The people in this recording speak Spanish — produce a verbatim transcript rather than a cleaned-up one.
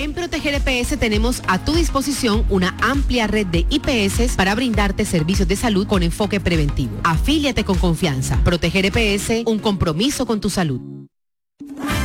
En Proteger E P S tenemos a tu disposición una amplia red de I P S para brindarte servicios de salud con enfoque preventivo. Afíliate con confianza. Proteger E P S, un compromiso con tu salud.